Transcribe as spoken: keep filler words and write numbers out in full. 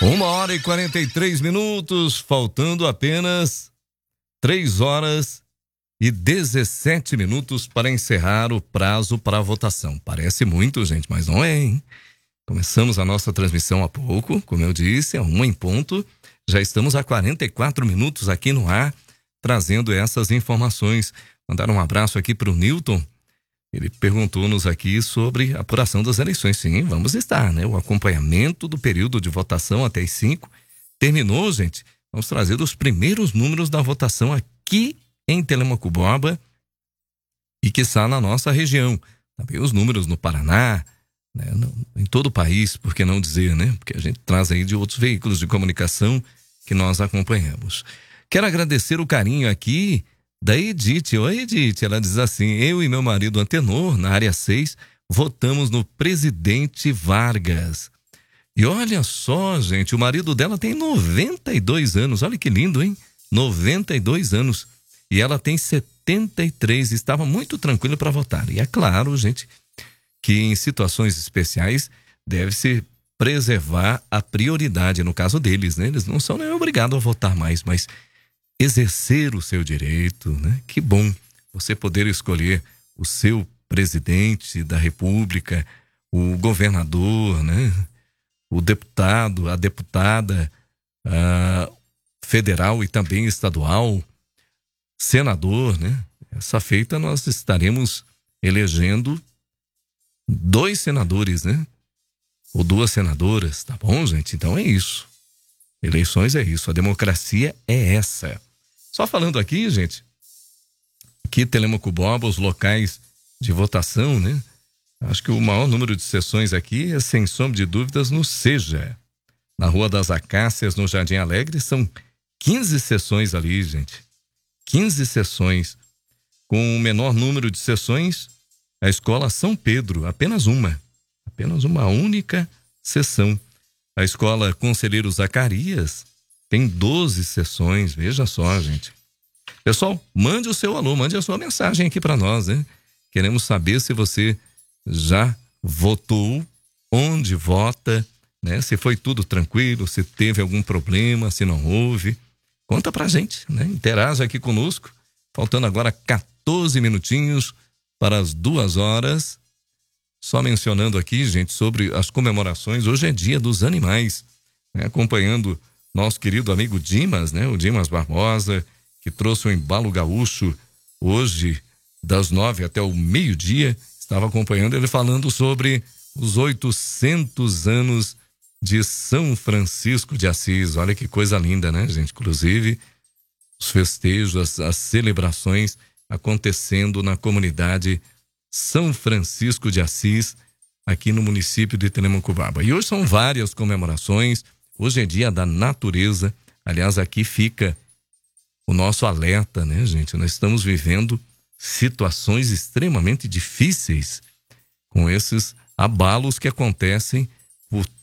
Uma hora e quarenta e três minutos, faltando apenas três horas e dezessete minutos para encerrar o prazo para a votação. Parece muito, gente, mas não é, hein? Começamos a nossa transmissão há pouco, como eu disse, a uma em ponto. Já estamos há quarenta e quatro minutos aqui no ar, trazendo essas informações. Mandar um abraço aqui para o Newton. Ele perguntou-nos aqui sobre a apuração das eleições. Sim, vamos estar, né? O acompanhamento do período de votação até as cinco. Terminou, gente. Vamos trazer os primeiros números da votação aqui em Telemaco-Borba e que está na nossa região. Também os números no Paraná, né? Em todo o país, por que não dizer, né? Porque a gente traz aí de outros veículos de comunicação que nós acompanhamos. Quero agradecer o carinho aqui da Edith. Oi, Edith, ela diz assim: eu e meu marido Antenor, na área seis, votamos no presidente Vargas. E olha só, gente, o marido dela tem noventa e dois anos, olha que lindo, hein? noventa e dois anos. E ela tem setenta e três, estava muito tranquila para votar. E é claro, gente, que em situações especiais deve-se preservar a prioridade, no caso deles, né? Eles não são nem obrigados a votar mais, mas exercer o seu direito, né? Que bom você poder escolher o seu presidente da República, o governador, né? O deputado, a deputada a federal e também estadual, senador, né? Essa feita nós estaremos elegendo dois senadores, né? Ou duas senadoras, tá bom, gente? Então é isso. Eleições é isso, a democracia é essa. Só falando aqui, gente, aqui Telemaco-Borba, os locais de votação, né? Acho que o maior número de sessões aqui é, sem sombra de dúvidas, no Seja. Na Rua das Acácias, no Jardim Alegre, são quinze sessões ali, gente. quinze sessões. Com o menor número de sessões, a Escola São Pedro, apenas uma. Apenas uma única sessão. A Escola Conselheiro Zacarias tem doze sessões, veja só, gente. Pessoal, mande o seu alô, mande a sua mensagem aqui para nós, né? Queremos saber se você já votou, onde vota, né? Se foi tudo tranquilo, se teve algum problema, se não houve. Conta pra gente, né? Interaja aqui conosco. Faltando agora quatorze minutinhos para as duas horas. Só mencionando aqui, gente, sobre as comemorações. Hoje é Dia dos Animais, né? Acompanhando nosso querido amigo Dimas, né? O Dimas Barbosa, que trouxe o Embalo Gaúcho hoje, das nove até o meio-dia. Estava acompanhando ele falando sobre os oitocentos anos de São Francisco de Assis. Olha que coisa linda, né, gente? Inclusive, os festejos, as, as celebrações acontecendo na comunidade São Francisco de Assis, aqui no município de Telemaco-Borba. E hoje são várias comemorações. Hoje é Dia da Natureza. Aliás, aqui fica o nosso alerta, né, gente? Nós estamos vivendo situações extremamente difíceis com esses abalos que acontecem por